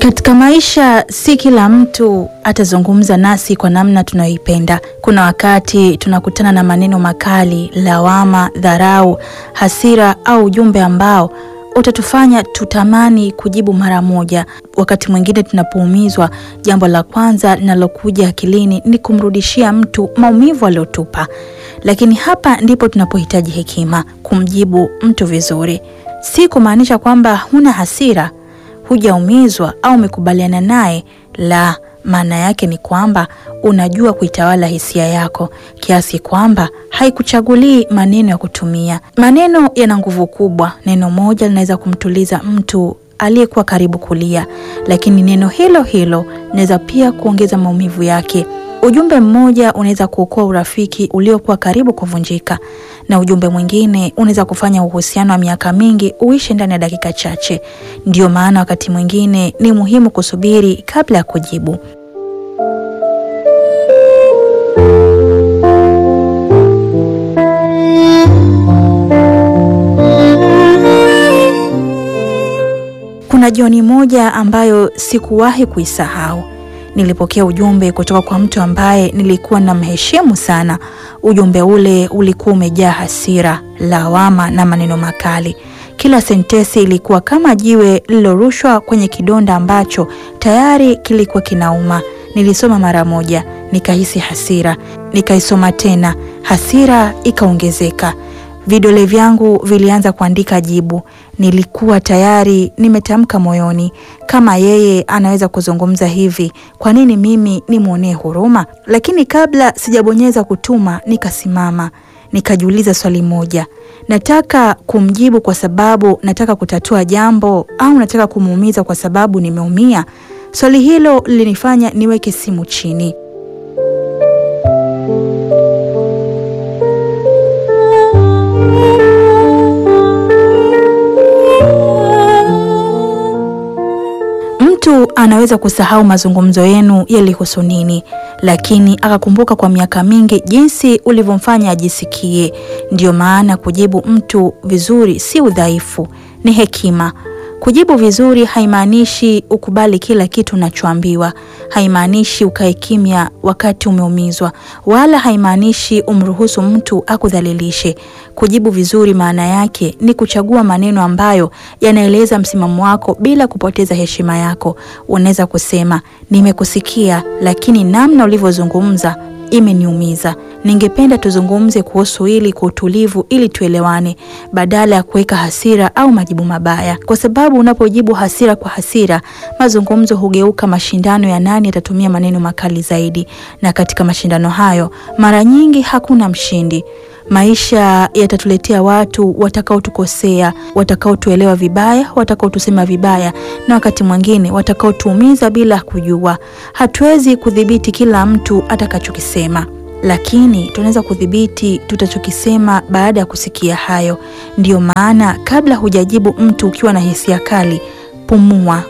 Katika maisha si kila mtu atazungumza nasi kwa namna tunayoipenda. Kuna wakati tunakutana na maneno makali, lawama, dharau, hasira au ujumbe ambao utatufanya tutamani kujibu mara moja. Wakati mwingine tunapoumizwa, jambo la kwanza linalokuja akilini ni kumrudishia mtu maumivu aliyotupa. Lakini hapa ndipo tunapohitaji hekima, kumjibu mtu vizuri. Si kumaanisha kwamba huna hasira, hujaumizwa au umekubaliana naye. La, maana yake ni kwamba unajua kuitawala hisia yako kiasi kwamba haikuchagulii maneno ya kutumia. Maneno yana nguvu kubwa. Neno moja linaweza kumtuliza mtu aliyekuwa karibu kulia, lakini neno hilo hilo linaweza pia kuongeza maumivu yake. Ujumbe mmoja unaweza kuokoa urafiki uliokuwa karibu kuvunjika, na ujumbe mwingine unaweza kufanya uhusiano wa miaka mingi uishi ndani ya dakika chache. Ndiyo maana wakati mwingine ni muhimu kusubiri kabla ya kujibu. Kuna jioni moja ambayo sikuwahi kuisahau. Nilipokea ujumbe kutoka kwa mtu ambaye nilikuwa namheshimu sana. Ujumbe ule ulikuwa umejaa hasira, lawama na maneno makali. Kila sentensi ilikuwa kama jiwe lilorushwa kwenye kidonda ambacho tayari kilikuwa kinauma. Nilisoma mara moja, nikahisi hasira. Nikaisoma tena, hasira ikaongezeka. Vidole vyangu vilianza kuandika jibu. Nilikuwa tayari nimetamka moyoni, kama yeye anaweza kuzungumza hivi, kwa nini mimi nimuonee huruma? Lakini kabla sijabonyeza kutuma, nikasimama. Nikajiuliza swali moja. Nataka kumjibu kwa sababu nataka kutatua jambo, au nataka kumuumiza kwa sababu nimeumia? Swali hilo lilinifanya niweke simu chini. Mtu anaweza kusahau mazungumzo yenu yalihusu nini, lakini akakumbuka kwa miaka mingi jinsi ulivyomfanya ajisikie. Ndiyo maana kujibu mtu vizuri si udhaifu, ni hekima. Kujibu vizuri haimaanishi ukubali kila kitu unachoambiwa, haimaanishi ukae kimya wakati umeumizwa, wala haimaanishi umruhusu mtu akudhalilishe. Kujibu vizuri maana yake ni kuchagua maneno ambayo yanaeleza msimamo wako bila kupoteza heshima yako. Unaweza kusema, nimekusikia, lakini namna ulivyozungumza imeniumiza. Ningependa tuzungumze kuhusu hili kwa utulivu ili tuelewane, badala ya kuweka hasira au majibu mabaya. Kwa sababu unapojibu hasira kwa hasira, mazungumzo hugeuka mashindano ya nani atatumia maneno makali zaidi, na katika mashindano hayo mara nyingi hakuna mshindi. Maisha yatatuletea watu watakaotukosea, watakaotuelewa vibaya, watakaotusema vibaya, na wakati mwingine watakaotuumiza bila kujua. Hatuwezi kudhibiti kila mtu atakachokisema, lakini tunaweza kudhibiti tutachokisema baada ya kusikia hayo. Ndiyo maana kabla hujajibu mtu ukiwa na hisia kali, pumua.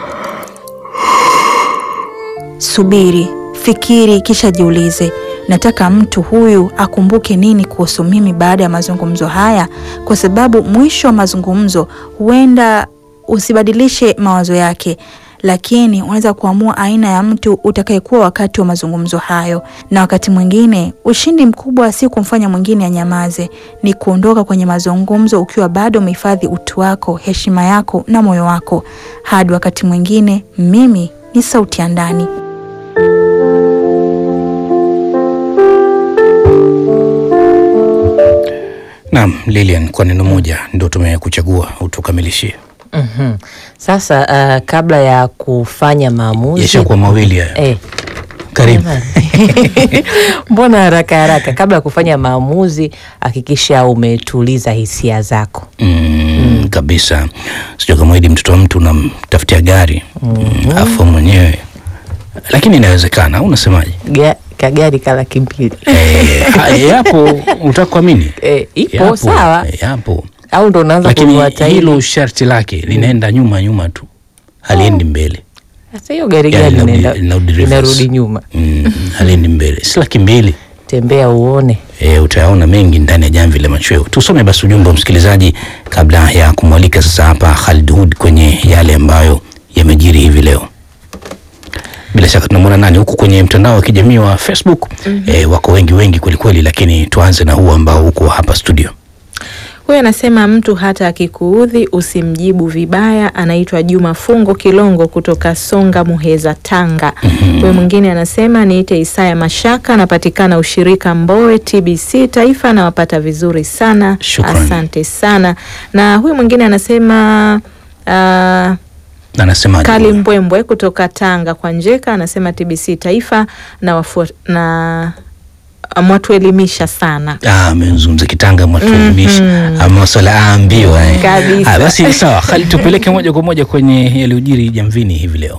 Subiri, fikiri, kisha jiulize, nataka mtu huyu akumbuke nini kuhusu mimi baada ya mazungumzo haya? Kwa sababu mwisho wa mazungumzo huenda usibadilishe mawazo yake, lakini unaweza kuamua aina ya mtu utakayekuwa wakati wa mazungumzo hayo. Na wakati mwingine ushindi mkubwa si kumfanya mwingine anyamaze, ni kuondoka kwenye mazungumzo ukiwa bado umehifadhi utu wako, heshima yako na moyo wako. Hadi wakati mwingine, mimi ni sauti ya ndani. Naam, Lilian, kwa neno moja ndio tumekuchagua utukamilishie. Sasa kabla ya kufanya maamuzi, yashakuwa mawili haya. Karibu. Mbona haraka? Kabla ya kufanya maamuzi, hakikisha umetuliza hisia zako. Kabisa. Sio kama hidi mtoto wa mtu unamtafutia gari, afu mwenyewe. Lakini inawezekana, unasemaje? Kagari kala kimbili. Hapo unataka kuamini? Ipo sawa. Hapo. Au ndo unaanza kununua tairi. Hilo sharti lake linaenda nyuma tu. Haliendi mbele. Sasa hiyo gari inarudi nyuma. Haliendi mbele. Si 200,000. Tembea uone. Utaona mengi ndani ya Jamvi la Machweo. Tusome basi ujumbe wa msikilizaji kabla ya kumwalika sasa hapa Khalid Hood kwenye yale ambayo yamejiri hivi leo. na nani huko kwenye mtandao wa kijamii wa Facebook. Wako wengi kweli, lakini tuanze na huu ambao uko hapa studio. Huyu anasema mtu hata akikuudhi usimjibu vibaya. Anaitwa Juma Fungo Kilongo kutoka Songa Muheza, Tanga. Huyu mwingine anasema niite Isaya Mashaka, anapatikana ushirika Mbowe TBC Taifa, na wapata vizuri sana. Shukran. Asante sana. Na huyu mwingine anasema Kali Mbwembwe kutoka Tanga kwa Njeka, anasema TBC Taifa na mwatuelimisha sana. Amezungumza Kitanga, mwatuelimisha. Masuala aambiwa. Kabisa. Basi sawa, Khalid, tupeleke moja kwa moja kwenye yaliyojiri Jamvini hivi leo.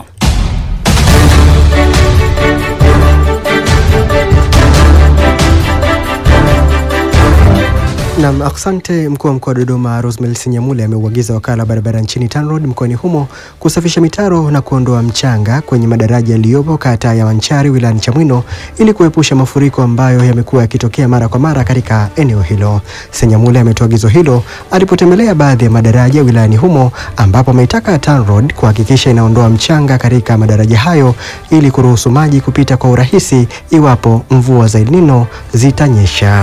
Naam, asante. Mkuu wa mkoa wa Dodoma Rosemary Senyamule ameuagiza wakala barabara nchini TANROADS mkoani humo kusafisha mitaro na kuondoa mchanga kwenye madaraja yaliyopo kata ya Wanchari wilayani Chamwino ili kuepusha mafuriko ambayo yamekuwa yakitokea mara kwa mara katika eneo hilo. Senyamule ametoa agizo hilo alipotembelea baadhi ya madaraja wilayani humo, ambapo ameitaka TANROADS kuhakikisha inaondoa mchanga katika madaraja hayo ili kuruhusu maji kupita kwa urahisi iwapo mvua za El Nino zitanyesha.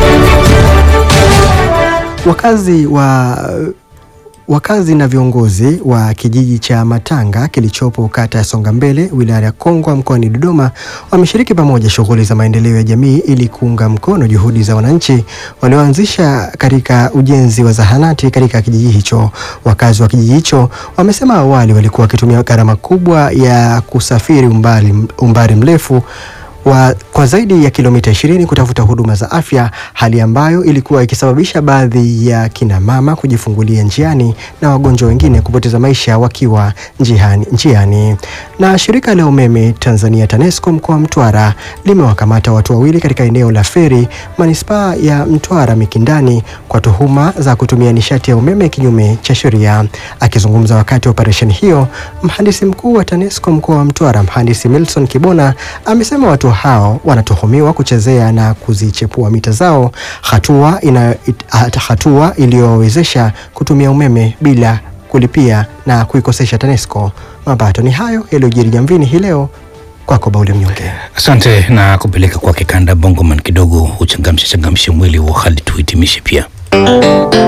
Wakazi na viongozi wa kijiji cha Matanga kilichopo kata ya Songambele wilaya ya Kongwa mkoani Dodoma wameshiriki pamoja shughuli za maendeleo ya jamii ili kuunga mkono juhudi za wananchi walioanzisha katika ujenzi wa zahanati katika kijiji hicho. Wakazi wa kijiji hicho wamesema awali walikuwa wakitumia gharama kubwa ya kusafiri umbali mrefu kwa zaidi ya kilomita 20 kutafuta huduma za afya, hali ambayo ilikuwa ikisababisha baadhi ya kina mama kujifungulia njiani na wagonjwa wengine kupoteza maisha wakiwa njiani. Na shirika la umeme Tanzania TANESCO mkoa wa Mtwara limewakamata watu wawili katika eneo la Feri manispaa ya Mtwara Mikindani kwa tuhuma za kutumia nishati ya umeme kinyume cha sheria. Akizungumza wakati wa operesheni hiyo, mhandisi mkuu wa TANESCO mkoa wa Mtwara mhandisi Milson Kibona amesema watu hao wanatuhumiwa kuchezea na kuzichepua mita zao, hatua iliyowezesha kutumia umeme bila kulipia na kuikosesha TANESCO mapato. Ni hayo yaliyojiri Jamvini hii leo. Kwako Baule Mnyonge. Asante, na kupeleka kwa kikanda Bongoman kidogo uchangamshe mwili wa Khalid, tuhitimishe pia.